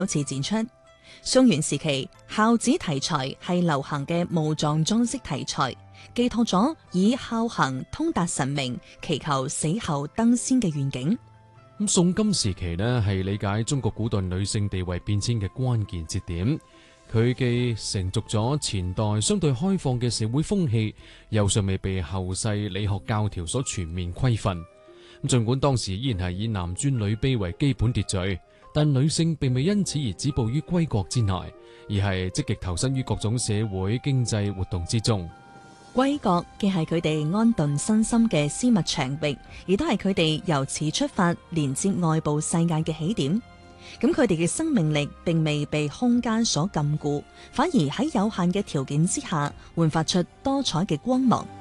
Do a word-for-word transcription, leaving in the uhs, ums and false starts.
次展出。宋元時期，孝子題材係流行嘅墓葬裝飾題材，寄託咗以孝行通達神明、祈求死後登仙嘅願景。 咁宋金時期呢，係理解中國古代女性地位變遷嘅關鍵節點。佢既承續咗前代相對開放嘅社會風氣，又尚未被後世理學教條所全面規範。咁儘管當時依然係以男尊女卑為基本秩序，但女性並未因此而止步於閨閣之內，而係積極投身於各種社會經濟活動之中。 閨閣既係佢哋安頓身心嘅私密場域，亦都係佢哋由此出發連接外部世界嘅起點。咁佢哋嘅生命力並未被空間所禁錮，反而喺有限嘅條件之下，煥發出多彩嘅光芒。